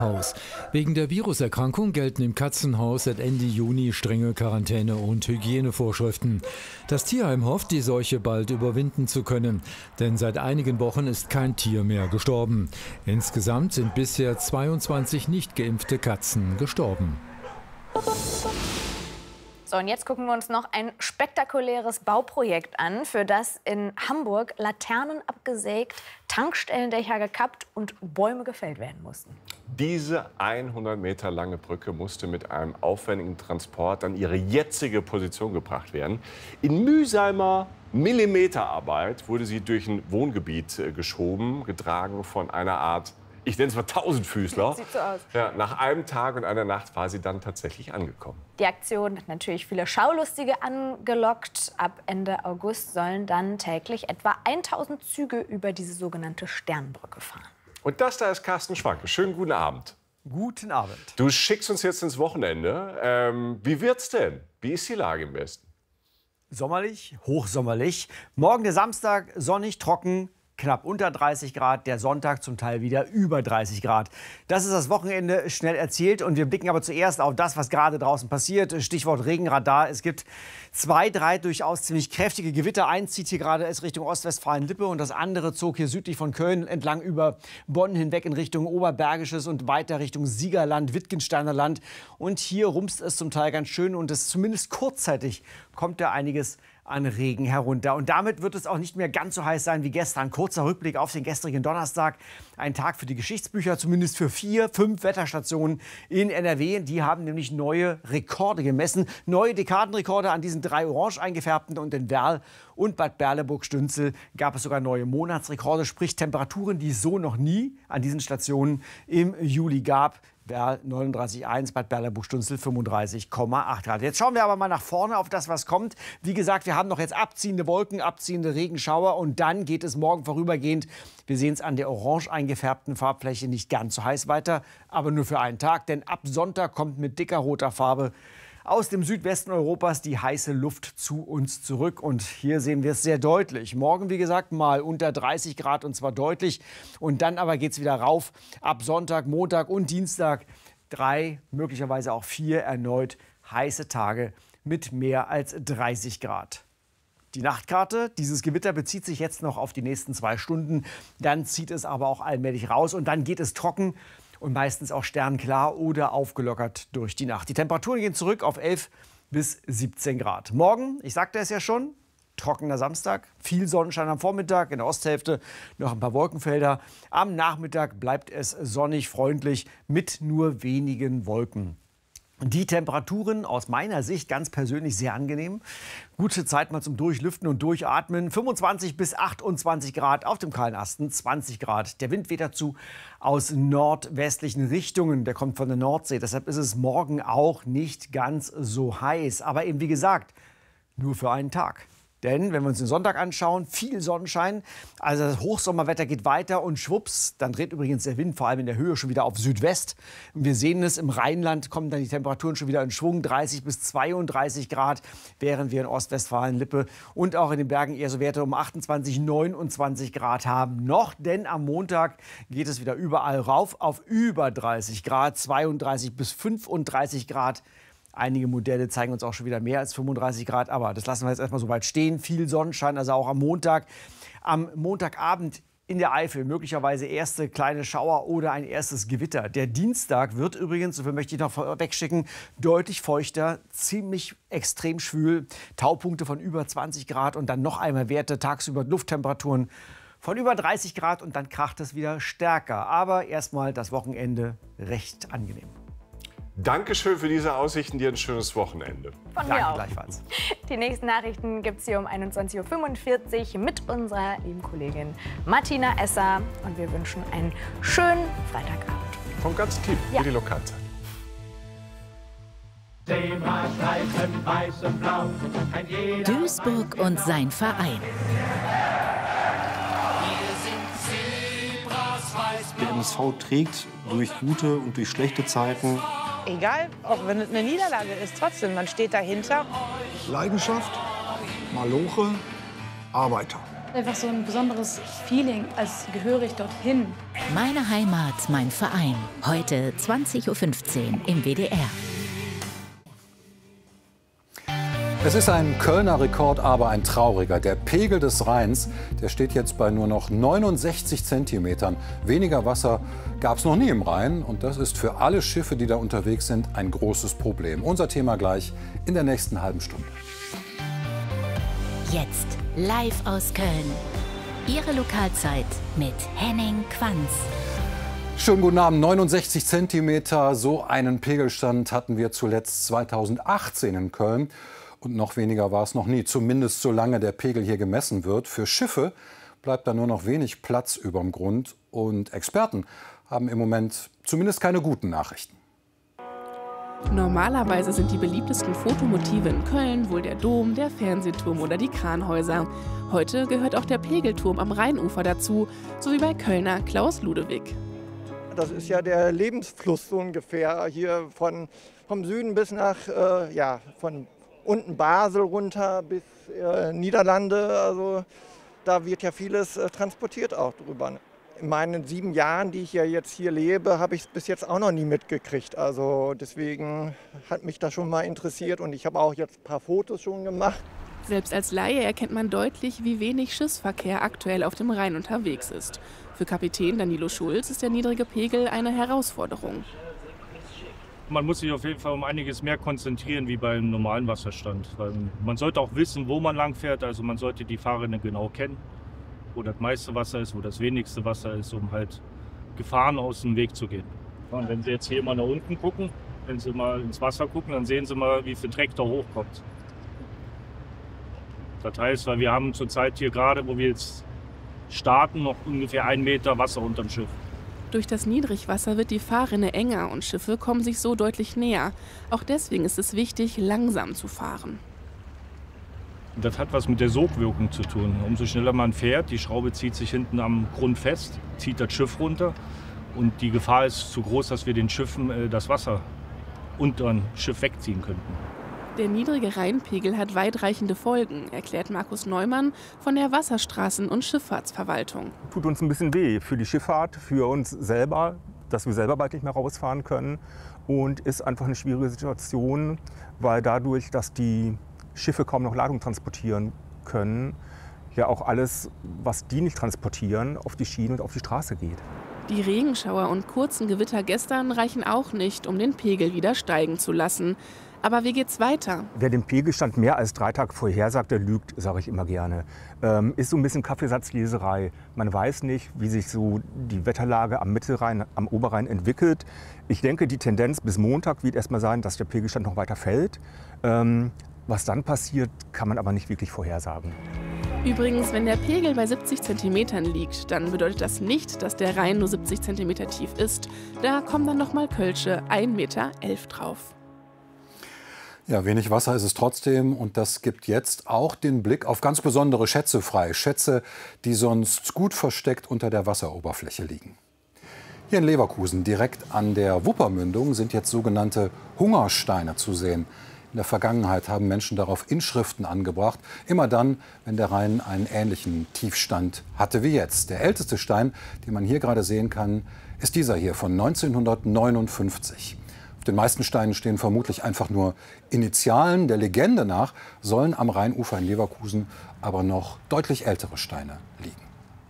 Haus. Wegen der Viruserkrankung gelten im Katzenhaus seit Ende Juni strenge Quarantäne- und Hygienevorschriften. Das Tierheim hofft, die Seuche bald überwinden zu können, denn seit einigen Wochen ist kein Tier mehr gestorben. Insgesamt sind bisher 22 nicht geimpfte Katzen gestorben. So, und jetzt gucken wir uns noch ein spektakuläres Bauprojekt an, für das in Hamburg Laternen abgesägt, Tankstellendächer gekappt und Bäume gefällt werden mussten. Diese 100 Meter lange Brücke musste mit einem aufwendigen Transport an ihre jetzige Position gebracht werden. In mühsamer Millimeterarbeit wurde sie durch ein Wohngebiet geschoben, getragen von einer Art, ich nenne es mal Tausendfüßler. Sieht so aus. Ja, nach einem Tag und einer Nacht war sie dann tatsächlich angekommen. Die Aktion hat natürlich viele Schaulustige angelockt. Ab Ende August sollen dann täglich etwa 1000 Züge über diese sogenannte Sternbrücke fahren. Und das da ist Carsten Schwanke. Schönen guten Abend. Guten Abend. Du schickst uns jetzt ins Wochenende. Wie wird's denn? Wie ist die Lage im Westen? Sommerlich, hochsommerlich. Morgen der Samstag, sonnig, trocken, knapp unter 30 Grad. Der Sonntag zum Teil wieder über 30 Grad. Das ist das Wochenende schnell erzählt. Und wir blicken aber zuerst auf das, was gerade draußen passiert. Stichwort Regenradar. Es gibt 2, 3 durchaus ziemlich kräftige Gewitter. Eins zieht hier gerade erst Richtung Ostwestfalen-Lippe und das andere zog hier südlich von Köln entlang über Bonn hinweg in Richtung Oberbergisches und weiter Richtung Siegerland, Wittgensteiner Land. Und hier rumst es zum Teil ganz schön und es zumindest kurzzeitig kommt da einiges an Regen herunter. Und damit wird es auch nicht mehr ganz so heiß sein wie gestern. Kurzer Rückblick auf den gestrigen Donnerstag. Ein Tag für die Geschichtsbücher, zumindest für 4, 5 Wetterstationen in NRW. Die haben nämlich neue Rekorde gemessen. Neue Dekadenrekorde an diesen 3 orange eingefärbten. Und in Werl und Bad Berleburg-Stünzel gab es sogar neue Monatsrekorde. Sprich Temperaturen, die es so noch nie an diesen Stationen im Juli gab. Werl 39,1, Bad Berleburg-Stünzel 35,8 Grad. Jetzt schauen wir aber mal nach vorne auf das, was kommt. Wie gesagt, wir haben noch jetzt abziehende Wolken, abziehende Regenschauer und dann geht es morgen vorübergehend, wir sehen es an der orange eingefärbten Farbfläche, nicht ganz so heiß weiter, aber nur für einen Tag, denn ab Sonntag kommt mit dicker roter Farbe aus dem Südwesten Europas die heiße Luft zu uns zurück. Und hier sehen wir es sehr deutlich. Morgen, wie gesagt, mal unter 30 Grad und zwar deutlich. Und dann aber geht es wieder rauf. Ab Sonntag, Montag und Dienstag 3, möglicherweise auch 4 erneut heiße Tage mit mehr als 30 Grad. Die Nachtkarte, dieses Gewitter bezieht sich jetzt noch auf die nächsten 2 Stunden. Dann zieht es aber auch allmählich raus und dann geht es trocken. Und meistens auch sternklar oder aufgelockert durch die Nacht. Die Temperaturen gehen zurück auf 11 bis 17 Grad. Morgen, ich sagte es ja schon, trockener Samstag, viel Sonnenschein am Vormittag, in der Osthälfte noch ein paar Wolkenfelder. Am Nachmittag bleibt es sonnig, freundlich mit nur wenigen Wolken. Die Temperaturen aus meiner Sicht ganz persönlich sehr angenehm. Gute Zeit mal zum Durchlüften und Durchatmen. 25 bis 28 Grad auf dem kahlen Asten, 20 Grad. Der Wind weht dazu aus nordwestlichen Richtungen. Der kommt von der Nordsee. Deshalb ist es morgen auch nicht ganz so heiß. Aber eben wie gesagt, nur für einen Tag. Denn wenn wir uns den Sonntag anschauen, viel Sonnenschein, also das Hochsommerwetter geht weiter und schwupps, dann dreht übrigens der Wind vor allem in der Höhe schon wieder auf Südwest. Und wir sehen es, im Rheinland kommen dann die Temperaturen schon wieder in Schwung, 30 bis 32 Grad, während wir in Ostwestfalen-Lippe und auch in den Bergen eher so Werte um 28, 29 Grad haben noch. Denn am Montag geht es wieder überall rauf auf über 30 Grad, 32 bis 35 Grad. Einige Modelle zeigen uns auch schon wieder mehr als 35 Grad, aber das lassen wir jetzt erstmal so weit stehen. Viel Sonnenschein, also auch am Montag. Am Montagabend in der Eifel möglicherweise erste kleine Schauer oder ein erstes Gewitter. Der Dienstag wird übrigens, so viel möchte ich noch wegschicken, deutlich feuchter, ziemlich extrem schwül. Taupunkte von über 20 Grad und dann noch einmal Werte tagsüber Lufttemperaturen von über 30 Grad und dann kracht es wieder stärker. Aber erstmal das Wochenende recht angenehm. Dankeschön für diese Aussichten. Dir ein schönes Wochenende. Von mir auch. Gleichfalls. Die nächsten Nachrichten gibt es hier um 21:45 Uhr mit unserer lieben Kollegin Martina Esser. Und wir wünschen einen schönen Freitagabend. Vom ganzen Team, Ja. für die Lokalzeit. Duisburg und sein Verein. Der MSV trägt durch gute und durch schlechte Zeiten. Egal, auch wenn es eine Niederlage ist, trotzdem, man steht dahinter. Leidenschaft, Maloche, Arbeiter. Einfach so ein besonderes Feeling, als gehöre ich dorthin. Meine Heimat, mein Verein. Heute 20:15 Uhr im WDR. Es ist ein Kölner Rekord, aber ein trauriger. Der Pegel des Rheins, der steht jetzt bei nur noch 69 Zentimetern. Weniger Wasser gab es noch nie im Rhein. Und das ist für alle Schiffe, die da unterwegs sind, ein großes Problem. Unser Thema gleich in der nächsten halben Stunde. Jetzt live aus Köln. Ihre Lokalzeit mit Henning Quanz. Schönen guten Abend. 69 Zentimeter, so einen Pegelstand hatten wir zuletzt 2018 in Köln. Und noch weniger war es noch nie, zumindest solange der Pegel hier gemessen wird. Für Schiffe bleibt da nur noch wenig Platz überm Grund. Und Experten haben im Moment zumindest keine guten Nachrichten. Normalerweise sind die beliebtesten Fotomotive in Köln wohl der Dom, der Fernsehturm oder die Kranhäuser. Heute gehört auch der Pegelturm am Rheinufer dazu, so wie bei Kölner Klaus Ludewig. Das ist ja der Lebensfluss so ungefähr, hier vom Süden bis nach, von unten Basel runter bis Niederlande. Also da wird ja vieles transportiert auch drüber. In meinen 7 Jahren, die ich ja jetzt hier lebe, habe ich es bis jetzt auch noch nie mitgekriegt. Also deswegen hat mich das schon mal interessiert und ich habe auch jetzt ein paar Fotos schon gemacht. Selbst als Laie erkennt man deutlich, wie wenig Schiffsverkehr aktuell auf dem Rhein unterwegs ist. Für Kapitän Danilo Schulz ist der niedrige Pegel eine Herausforderung. Man muss sich auf jeden Fall um einiges mehr konzentrieren wie beim normalen Wasserstand. Weil man sollte auch wissen, wo man lang fährt. Also man sollte die Fahrrinne genau kennen, wo das meiste Wasser ist, wo das wenigste Wasser ist, um halt Gefahren aus dem Weg zu gehen. Und wenn Sie jetzt hier mal nach unten gucken, wenn Sie mal ins Wasser gucken, dann sehen Sie mal, wie viel Dreck da hochkommt. Das heißt, weil wir haben zurzeit hier gerade, wo wir jetzt starten, noch ungefähr 1 Meter Wasser unterm Schiff. Durch das Niedrigwasser wird die Fahrrinne enger und Schiffe kommen sich so deutlich näher. Auch deswegen ist es wichtig, langsam zu fahren. Das hat was mit der Sogwirkung zu tun. Umso schneller man fährt, die Schraube zieht sich hinten am Grund fest, zieht das Schiff runter. Und die Gefahr ist zu groß, dass wir den Schiffen das Wasser unter ein Schiff wegziehen könnten. Der niedrige Rheinpegel hat weitreichende Folgen, erklärt Markus Neumann von der Wasserstraßen- und Schifffahrtsverwaltung. Tut uns ein bisschen weh für die Schifffahrt, für uns selber, dass wir selber bald nicht mehr rausfahren können. Und ist einfach eine schwierige Situation, weil dadurch, dass die Schiffe kaum noch Ladung transportieren können, ja auch alles, was die nicht transportieren, auf die Schienen und auf die Straße geht. Die Regenschauer und kurzen Gewitter gestern reichen auch nicht, um den Pegel wieder steigen zu lassen. Aber wie geht's weiter? Wer den Pegelstand mehr als 3 Tage vorhersagt, der lügt, sage ich immer gerne. Ist so ein bisschen Kaffeesatzleserei. Man weiß nicht, wie sich so die Wetterlage am Mittelrhein, am Oberrhein entwickelt. Ich denke, die Tendenz bis Montag wird erstmal sein, dass der Pegelstand noch weiter fällt. Was dann passiert, kann man aber nicht wirklich vorhersagen. Übrigens, wenn der Pegel bei 70 cm liegt, dann bedeutet das nicht, dass der Rhein nur 70 cm tief ist. Da kommen dann nochmal Kölsche 1,11 Meter drauf. Ja, wenig Wasser ist es trotzdem und das gibt jetzt auch den Blick auf ganz besondere Schätze frei. Schätze, die sonst gut versteckt unter der Wasseroberfläche liegen. Hier in Leverkusen, direkt an der Wuppermündung, sind jetzt sogenannte Hungersteine zu sehen. In der Vergangenheit haben Menschen darauf Inschriften angebracht, immer dann, wenn der Rhein einen ähnlichen Tiefstand hatte wie jetzt. Der älteste Stein, den man hier gerade sehen kann, ist dieser hier von 1959. Auf den meisten Steinen stehen vermutlich einfach nur Initialen. Der Legende nach sollen am Rheinufer in Leverkusen aber noch deutlich ältere Steine liegen.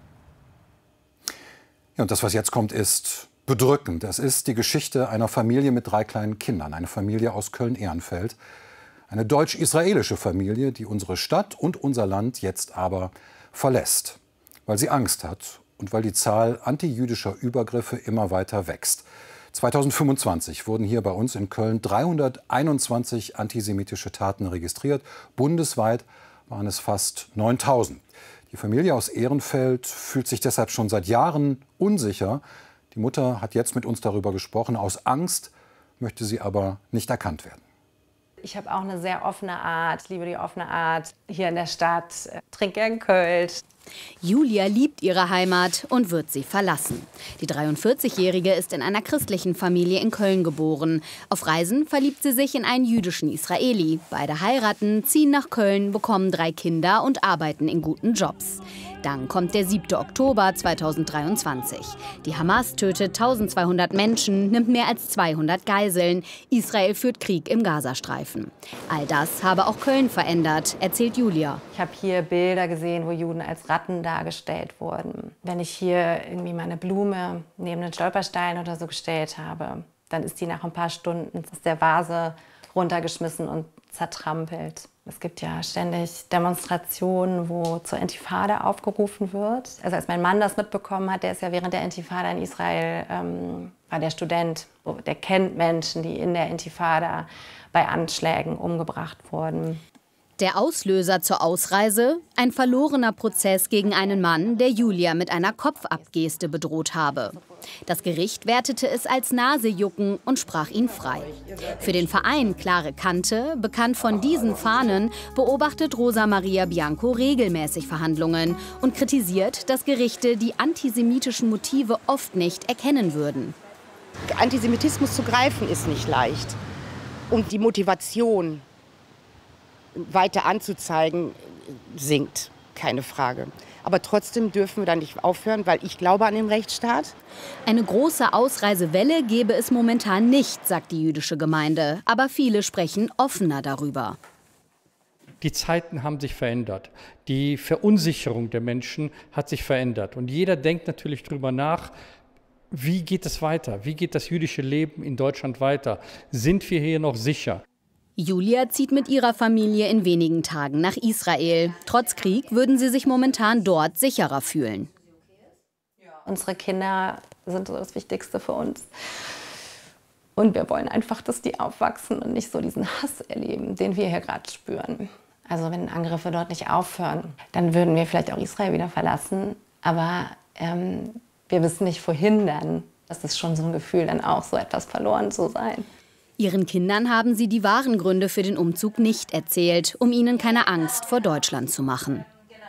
Ja, und das, was jetzt kommt, ist bedrückend. Es ist die Geschichte einer Familie mit 3 kleinen Kindern, eine Familie aus Köln-Ehrenfeld. Eine deutsch-israelische Familie, die unsere Stadt und unser Land jetzt aber verlässt, weil sie Angst hat und weil die Zahl antijüdischer Übergriffe immer weiter wächst. 2025 wurden hier bei uns in Köln 321 antisemitische Taten registriert. Bundesweit waren es fast 9000. Die Familie aus Ehrenfeld fühlt sich deshalb schon seit Jahren unsicher. Die Mutter hat jetzt mit uns darüber gesprochen. Aus Angst möchte sie aber nicht erkannt werden. Ich habe auch eine sehr offene Art, liebe die offene Art hier in der Stadt, trinke gern Kölsch. Julia liebt ihre Heimat und wird sie verlassen. Die 43-Jährige ist in einer christlichen Familie in Köln geboren. Auf Reisen verliebt sie sich in einen jüdischen Israeli. Beide heiraten, ziehen nach Köln, bekommen 3 Kinder und arbeiten in guten Jobs. Dann kommt der 7. Oktober 2023. Die Hamas tötet 1200 Menschen, nimmt mehr als 200 Geiseln. Israel führt Krieg im Gazastreifen. All das habe auch Köln verändert, erzählt Julia. Ich habe hier Bilder gesehen, wo Juden als Ratten dargestellt wurden. Wenn ich hier irgendwie meine Blume neben den Stolperstein oder so gestellt habe, dann ist die nach ein paar Stunden aus der Vase runtergeschmissen und zertrampelt. Es gibt ja ständig Demonstrationen, wo zur Intifada aufgerufen wird. Also als mein Mann das mitbekommen hat, der ist ja während der Intifada in Israel, war der Student, der kennt Menschen, die in der Intifada bei Anschlägen umgebracht wurden. Der Auslöser zur Ausreise? Ein verlorener Prozess gegen einen Mann, der Julia mit einer Kopfabgeste bedroht habe. Das Gericht wertete es als Nasejucken und sprach ihn frei. Für den Verein Klare Kante, bekannt von diesen Fahnen, beobachtet Rosa Maria Bianco regelmäßig Verhandlungen und kritisiert, dass Gerichte die antisemitischen Motive oft nicht erkennen würden. Antisemitismus zu greifen ist nicht leicht. Und die Motivation weiter anzuzeigen, sinkt, keine Frage. Aber trotzdem dürfen wir da nicht aufhören, weil ich glaube an den Rechtsstaat. Eine große Ausreisewelle gebe es momentan nicht, sagt die jüdische Gemeinde. Aber viele sprechen offener darüber. Die Zeiten haben sich verändert. Die Verunsicherung der Menschen hat sich verändert. Und jeder denkt natürlich darüber nach, wie geht es weiter? Wie geht das jüdische Leben in Deutschland weiter? Sind wir hier noch sicher? Julia zieht mit ihrer Familie in wenigen Tagen nach Israel. Trotz Krieg würden sie sich momentan dort sicherer fühlen. Unsere Kinder sind so das Wichtigste für uns. Und wir wollen einfach, dass die aufwachsen und nicht so diesen Hass erleben, den wir hier gerade spüren. Also wenn Angriffe dort nicht aufhören, dann würden wir vielleicht auch Israel wieder verlassen. Aber wir wissen nicht, wohin dann. Das ist schon so ein Gefühl, dann auch so etwas verloren zu sein. Ihren Kindern haben sie die wahren Gründe für den Umzug nicht erzählt, um ihnen keine Angst vor Deutschland zu machen.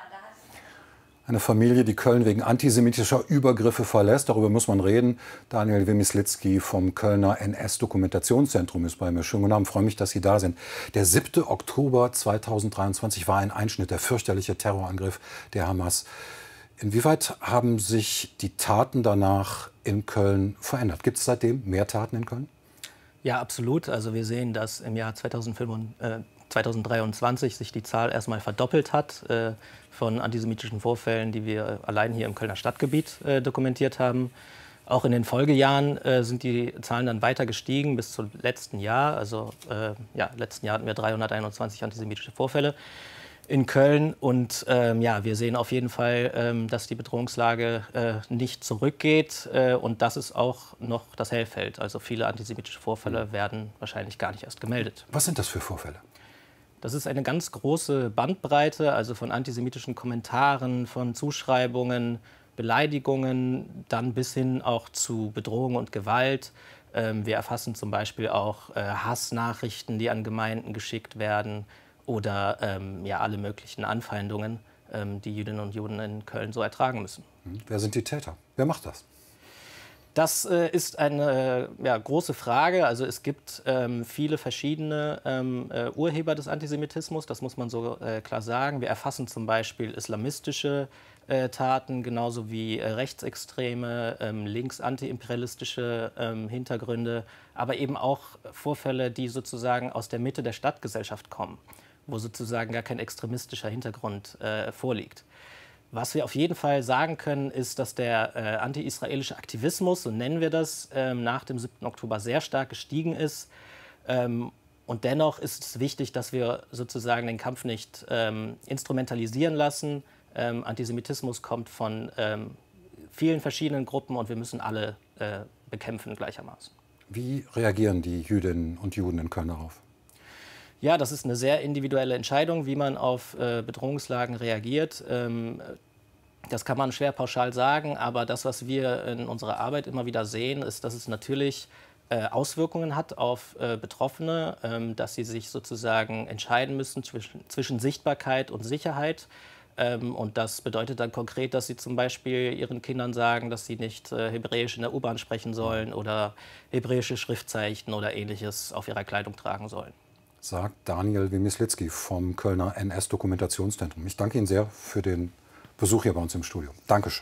Eine Familie, die Köln wegen antisemitischer Übergriffe verlässt, darüber muss man reden. Daniel Wemislitsky vom Kölner NS-Dokumentationszentrum ist bei mir. Schönen guten Abend, freue mich, dass Sie da sind. Der 7. Oktober 2023 war ein Einschnitt, der fürchterliche Terrorangriff der Hamas. Inwieweit haben sich die Taten danach in Köln verändert? Gibt es seitdem mehr Taten in Köln? Ja, absolut. Also wir sehen, dass im Jahr 2023 sich die Zahl erstmal verdoppelt hat von antisemitischen Vorfällen, die wir allein hier im Kölner Stadtgebiet dokumentiert haben. Auch in den Folgejahren sind die Zahlen dann weiter gestiegen bis zum letzten Jahr. Also letzten Jahr hatten wir 321 antisemitische Vorfälle in Köln. Und wir sehen auf jeden Fall, dass die Bedrohungslage nicht zurückgeht. Und das ist auch noch das Hellfeld. Also viele antisemitische Vorfälle werden wahrscheinlich gar nicht erst gemeldet. Was sind das für Vorfälle? Das ist eine ganz große Bandbreite, also von antisemitischen Kommentaren, von Zuschreibungen, Beleidigungen, dann bis hin auch zu Bedrohung und Gewalt. Wir erfassen zum Beispiel auch Hassnachrichten, die an Gemeinden geschickt werden. Oder alle möglichen Anfeindungen, die Jüdinnen und Juden in Köln so ertragen müssen. Wer sind die Täter? Wer macht das? Das ist eine große Frage. Also es gibt viele verschiedene Urheber des Antisemitismus, das muss man so klar sagen. Wir erfassen zum Beispiel islamistische Taten, genauso wie rechtsextreme, links-antiimperialistische Hintergründe, aber eben auch Vorfälle, die sozusagen aus der Mitte der Stadtgesellschaft kommen, wo sozusagen gar kein extremistischer Hintergrund vorliegt. Was wir auf jeden Fall sagen können, ist, dass der anti-israelische Aktivismus, so nennen wir das, nach dem 7. Oktober sehr stark gestiegen ist. Und dennoch ist es wichtig, dass wir sozusagen den Kampf nicht instrumentalisieren lassen. Antisemitismus kommt von vielen verschiedenen Gruppen und wir müssen alle bekämpfen gleichermaßen. Wie reagieren die Jüdinnen und Juden in Köln darauf? Ja, das ist eine sehr individuelle Entscheidung, wie man auf Bedrohungslagen reagiert. Das kann man schwer pauschal sagen, aber das, was wir in unserer Arbeit immer wieder sehen, ist, dass es natürlich Auswirkungen hat auf Betroffene, dass sie sich sozusagen entscheiden müssen zwischen Sichtbarkeit und Sicherheit. Und das bedeutet dann konkret, dass sie zum Beispiel ihren Kindern sagen, dass sie nicht Hebräisch in der U-Bahn sprechen sollen oder hebräische Schriftzeichen oder Ähnliches auf ihrer Kleidung tragen sollen. Sagt Daniel Wemislitsky vom Kölner NS-Dokumentationszentrum. Ich danke Ihnen sehr für den Besuch hier bei uns im Studio. Dankeschön.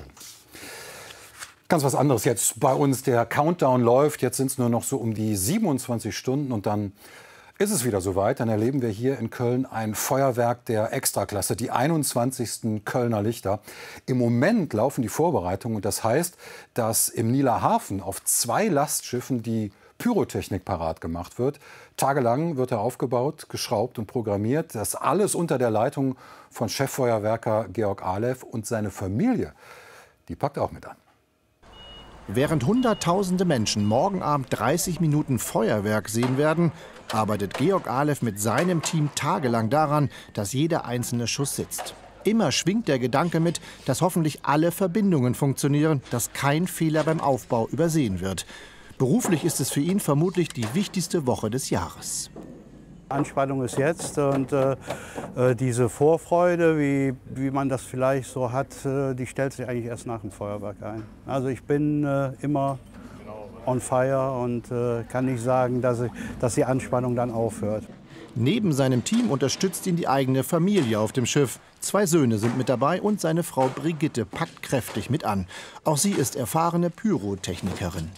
Ganz was anderes jetzt bei uns. Der Countdown läuft. Jetzt sind es nur noch so um die 27 Stunden und dann ist es wieder soweit. Dann erleben wir hier in Köln ein Feuerwerk der Extraklasse, die 21. Kölner Lichter. Im Moment laufen die Vorbereitungen und das heißt, dass im Nieler Hafen auf 2 Lastschiffen die Pyrotechnik parat gemacht wird. Tagelang wird er aufgebaut, geschraubt und programmiert. Das alles unter der Leitung von Cheffeuerwerker Georg Aleph und seine Familie. Die packt auch mit an. Während Hunderttausende Menschen morgen Abend 30 Minuten Feuerwerk sehen werden, arbeitet Georg Aleph mit seinem Team tagelang daran, dass jeder einzelne Schuss sitzt. Immer schwingt der Gedanke mit, dass hoffentlich alle Verbindungen funktionieren, dass kein Fehler beim Aufbau übersehen wird. Beruflich ist es für ihn vermutlich die wichtigste Woche des Jahres. Anspannung ist jetzt und diese Vorfreude, wie man das vielleicht so hat, die stellt sich eigentlich erst nach dem Feuerwerk ein. Also ich bin immer on fire und kann nicht sagen, dass die Anspannung dann aufhört. Neben seinem Team unterstützt ihn die eigene Familie auf dem Schiff. 2 Söhne sind mit dabei und seine Frau Brigitte packt kräftig mit an. Auch sie ist erfahrene Pyrotechnikerin.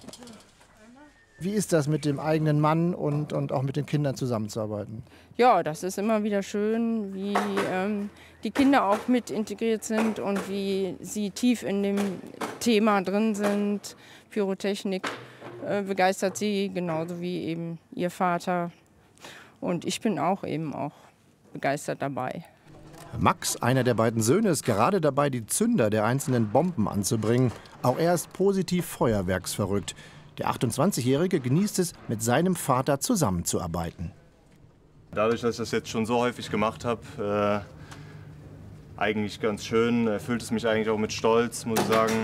Wie ist das, mit dem eigenen Mann und auch mit den Kindern zusammenzuarbeiten? Ja, das ist immer wieder schön, wie die Kinder auch mit integriert sind und wie sie tief in dem Thema drin sind. Pyrotechnik begeistert sie, genauso wie eben ihr Vater. Und ich bin auch begeistert dabei. Max, einer der beiden Söhne, ist gerade dabei, die Zünder der einzelnen Bomben anzubringen. Auch er ist positiv feuerwerksverrückt. Der 28-Jährige genießt es, mit seinem Vater zusammenzuarbeiten. Dadurch, dass ich das jetzt schon so häufig gemacht habe, eigentlich ganz schön, erfüllt es mich eigentlich auch mit Stolz, muss ich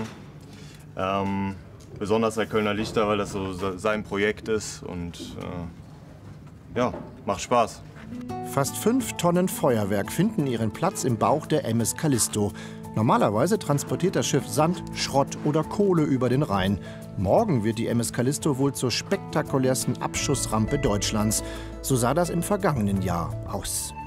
sagen. Besonders der Kölner Lichter, weil das so sein Projekt ist und ja, macht Spaß. Fast 5 Tonnen Feuerwerk finden ihren Platz im Bauch der MS Callisto. Normalerweise transportiert das Schiff Sand, Schrott oder Kohle über den Rhein. Morgen wird die MS Callisto wohl zur spektakulärsten Abschussrampe Deutschlands. So sah das im vergangenen Jahr aus.